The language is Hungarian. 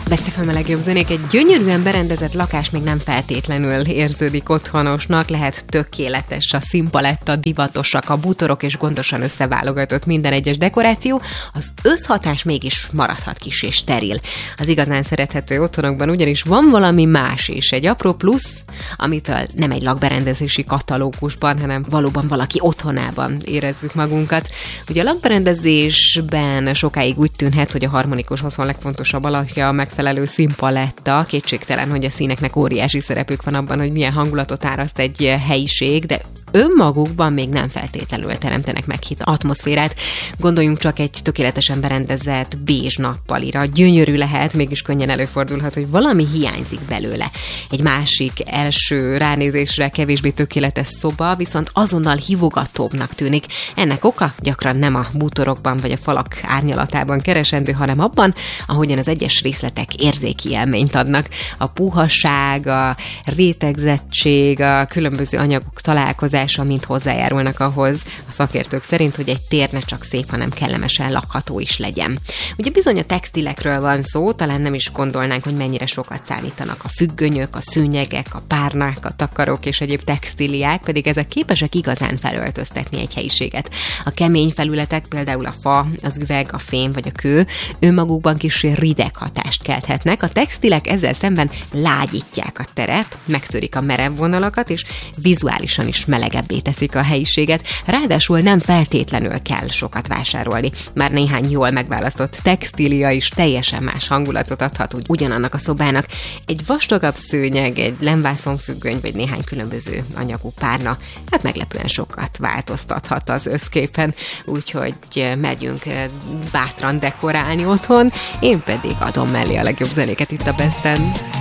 Best FM a legjobb zenék. Egy gyönyörűen berendezett lakás még nem feltétlenül érződik otthonosnak, lehet tökéletes a színpaletta, divatosak a bútorok és gondosan összeválogatott minden egyes dekoráció, az összhatás mégis maradhat kis és steril. Az igazán szerethető otthonokban ugyanis van valami más is, egy apró plusz, amitől nem egy lakberendezési katalógusban, hanem valóban valaki otthonában érezzük magunkat. Ugye a lakberendezésben sokáig úgy tűnhet, hogy a harmonikus otthon legfontosabb alakja a megfelelő színpaletta. Kétségtelen, hogy a színeknek óriási szerepük van abban, hogy milyen hangulatot áraszt egy helyiség, de önmagukban még nem feltétlenül teremtenek meg atmoszférát. Gondoljunk csak egy tökéletesen berendezett bézs nappalira. Gyönyörű lehet, mégis könnyen előfordulhat, hogy valami hiányzik belőle. Egy másik első ránézésre kevésbé tökéletes szoba viszont azonnal hívogatóbbnak tűnik. Ennek oka gyakran nem a bútorokban vagy a falak árnyalatában keresendő, hanem abban, ahogyan az egyes részletek érzéki élményt adnak. A puhaság, a rétegzettség, a különböző anyagok találkozása mind hozzájárulnak ahhoz, a szakértők szerint, hogy egy tér ne csak szép, hanem kellemesen lakható is legyen. Ugye bizony a textilekről van szó, talán nem is gondolnánk, hogy mennyire sokat számítanak a függönyök, a szőnyegek, a párnák, a takarók és egyéb textíliák, pedig ezek képesek igazán felöltöztetni egy helyiséget. A kemény felületek, például a fa, az üveg, a fém vagy a kő önmagukban kissé rideg hatást kelthetnek. A textilek ezzel szemben lágyítják a teret, megtörik a merev vonalakat, és vizuálisan is melegebbé teszik a helyiséget. Ráadásul nem feltétlenül kell sokat vásárolni. Már néhány jól megválasztott textília is teljesen más hangulatot adhat ugyanannak a szobának. Egy vastagabb szőnyeg, egy lemvászonfüggöny, vagy néhány különböző anyagú párna, hát meglepően sokat változtathat az összképen, úgyhogy megyünk bátran dekorálni otthon, én pedig adom mellé a legjobb zenéket itt a Besten.